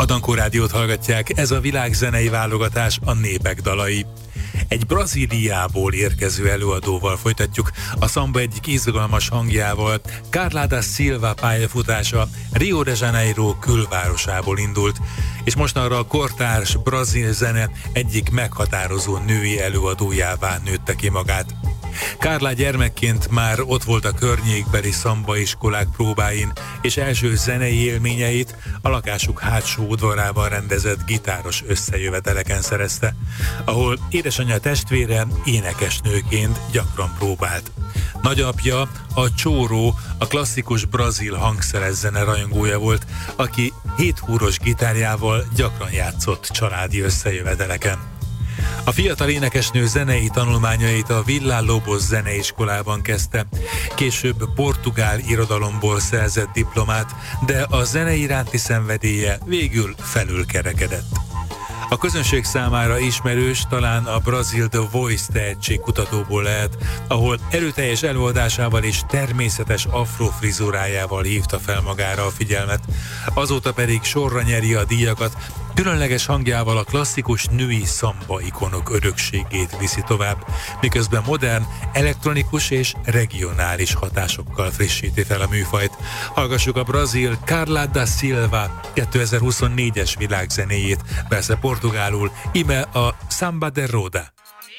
A Dankó Rádiót hallgatják, ez a világzenei válogatás, a népek dalai. Egy Brazíliából érkező előadóval folytatjuk, a szamba egyik izgalmas hangjával. Carla da Silva pályafutása Rio de Janeiro külvárosából indult, és mostanra a kortárs brazil zene egyik meghatározó női előadójává nőtte ki magát. Carla gyermekként már ott volt a környékbeli szambaiskolák próbáin, és első zenei élményeit a lakásuk hátsó udvarában rendezett gitáros összejöveteleken szerezte, ahol édesanyja testvére énekesnőként gyakran próbált. Nagyapja, a csóró, a klasszikus brazil hangszeres zene rajongója volt, aki 7 húros gitárjával gyakran játszott családi összejöveteleken. A fiatal énekesnő zenei tanulmányait a Villa Lobos zeneiskolában kezdte, később portugál irodalomból szerzett diplomát, de a zene iránti szenvedélye végül felülkerekedett. A közönség számára ismerős talán a brazil The Voice tehetségkutatóból lehet, ahol erőteljes előadásával és természetes afrofrizurájával hívta fel magára a figyelmet. Azóta pedig sorra nyeri a díjakat, különleges hangjával a klasszikus női szamba ikonok örökségét viszi tovább, miközben modern, elektronikus és regionális hatásokkal frissíti fel a műfajt. Hallgassuk a brazil Carla da Silva 2024-es világzenéjét, persze portugálul, ime a Samba de Roda.